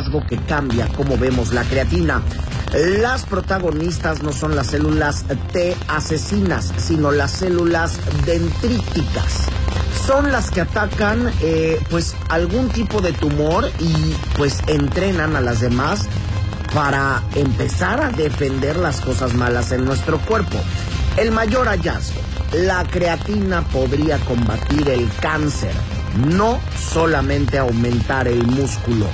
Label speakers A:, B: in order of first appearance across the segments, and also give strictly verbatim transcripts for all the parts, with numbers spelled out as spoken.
A: hallazgo que cambia cómo vemos la creatina. Las protagonistas no son las células T asesinas, sino las células dendríticas. Son las que atacan eh, pues algún tipo de tumor y pues entrenan a las demás para empezar a defender las cosas malas en nuestro cuerpo. El mayor hallazgo: la creatina podría combatir el cáncer, no solamente aumentar el músculo.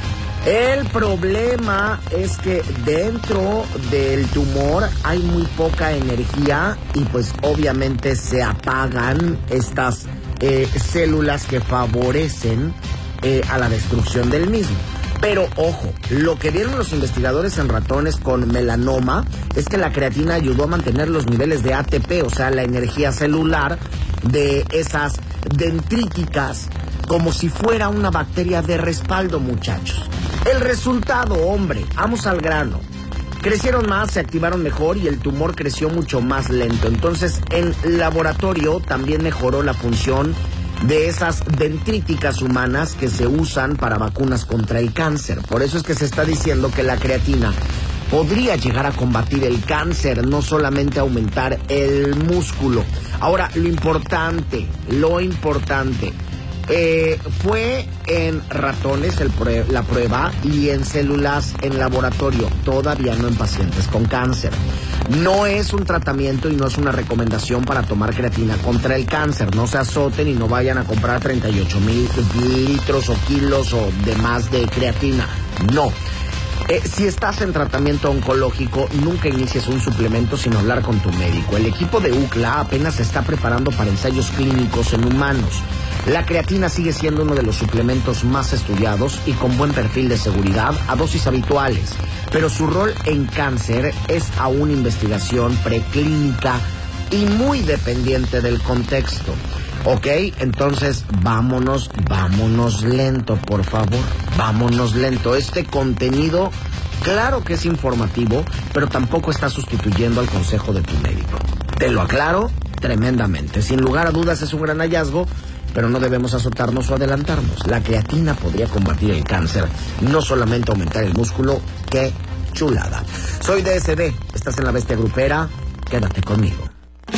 A: El problema es que dentro del tumor hay muy poca energía y pues obviamente se apagan estas eh, células que favorecen eh, a la destrucción del mismo. Pero ojo, lo que vieron los investigadores en ratones con melanoma es que la creatina ayudó a mantener los niveles de A T P, o sea, la energía celular de esas dendríticas, como si fuera una bacteria de respaldo, muchachos. El resultado, hombre, vamos al grano. Crecieron más, se activaron mejor y el tumor creció mucho más lento. Entonces, en laboratorio también mejoró la función de esas dendríticas humanas que se usan para vacunas contra el cáncer. Por eso es que se está diciendo que la creatina podría llegar a combatir el cáncer, no solamente aumentar el músculo. Ahora, lo importante, lo importante, eh, fue en ratones el prue- la prueba y en células en laboratorio, todavía no en pacientes con cáncer. No es un tratamiento y no es una recomendación para tomar creatina contra el cáncer. No se azoten y no vayan a comprar treinta y ocho mil litros o kilos o demás de creatina. No. Eh, si estás en tratamiento oncológico, nunca inicies un suplemento sin hablar con tu médico. El equipo de U C L A apenas se está preparando para ensayos clínicos en humanos. La creatina sigue siendo uno de los suplementos más estudiados y con buen perfil de seguridad a dosis habituales, pero su rol en cáncer es aún investigación preclínica y muy dependiente del contexto. Ok, entonces vámonos, vámonos lento, por favor, vámonos lento. Este contenido, claro que es informativo, pero tampoco está sustituyendo al consejo de tu médico. Te lo aclaro tremendamente. Sin lugar a dudas es un gran hallazgo, pero no debemos azotarnos o adelantarnos. La creatina podría combatir el cáncer, no solamente aumentar el músculo. ¡Qué chulada! Soy D S D, estás en La Bestia Grupera, quédate conmigo.